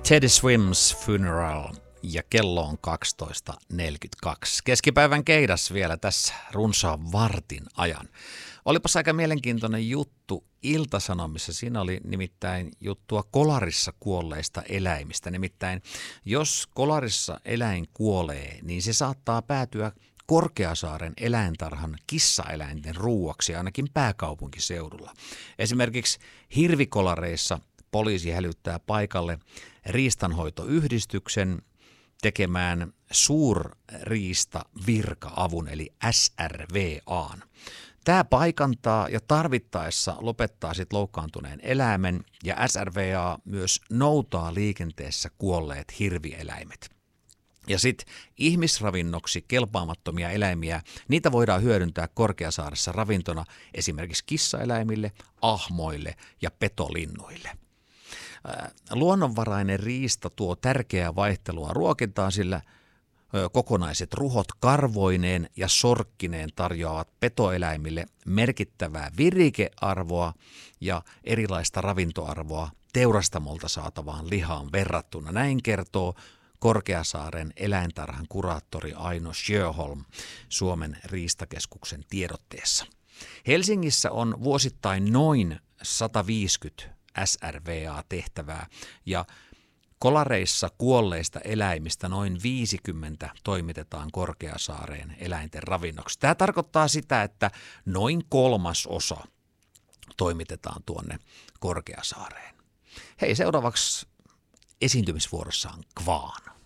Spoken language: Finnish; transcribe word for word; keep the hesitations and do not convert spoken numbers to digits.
Teddy Swims Funeral ja kello on kaksitoista neljäkymmentäkaksi. Keskipäivän keidas vielä tässä runsaan vartin ajan. Olipas aika mielenkiintoinen juttu Ilta-Sanomissa. Siinä oli nimittäin juttua kolarissa kuolleista eläimistä. Nimittäin jos kolarissa eläin kuolee, niin se saattaa päätyä Korkeasaaren eläintarhan kissaeläinten ruuaksi ainakin pääkaupunkiseudulla. Esimerkiksi hirvikolareissa poliisi hälyttää paikalle riistanhoitoyhdistyksen tekemään suurriistavirka-avun eli S R V A:n. Tämä paikantaa ja tarvittaessa lopettaa sit loukkaantuneen eläimen ja S R V A myös noutaa liikenteessä kuolleet hirvieläimet. Ja sitten ihmisravinnoksi kelpaamattomia eläimiä, niitä voidaan hyödyntää Korkeasaaressa ravintona esimerkiksi kissaeläimille, ahmoille ja petolinnuille. Luonnonvarainen riista tuo tärkeää vaihtelua ruokintaan, sillä kokonaiset ruhot karvoineen ja sorkkineen tarjoavat petoeläimille merkittävää virikearvoa ja erilaista ravintoarvoa teurastamolta saatavaan lihaan verrattuna. Näin kertoo Korkeasaaren eläintarhan kuraattori Aino Sjöholm Suomen riistakeskuksen tiedotteessa. Helsingissä on vuosittain noin sata viisikymmentä S R V A-tehtävää ja kolareissa kuolleista eläimistä noin viisikymmentä toimitetaan Korkeasaareen eläinten ravinnoksi. Tämä tarkoittaa sitä, että noin kolmasosa toimitetaan tuonne Korkeasaareen. Hei, seuraavaksi esiintymisvuorossa on Kvaan.